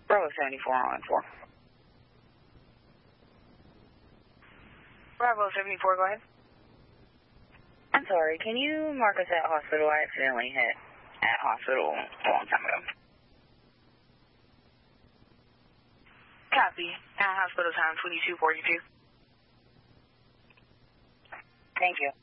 Bravo 74 on 4. Bravo 74, go ahead. I'm sorry, can you mark us at hospital? I accidentally hit at hospital a long time ago. Copy. At hospital time 2242. Thank you.